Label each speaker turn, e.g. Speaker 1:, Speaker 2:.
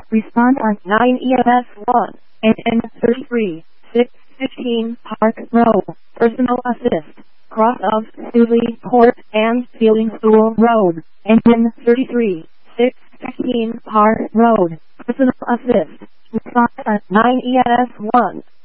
Speaker 1: Respond on 9 EMS 1 and 33, 615 Park Road, Personal Assist, cross of Sulley Court and Feeling School Road, engine 33, 615 Park Road, Personal Assist. Respond on 9 EMS 1.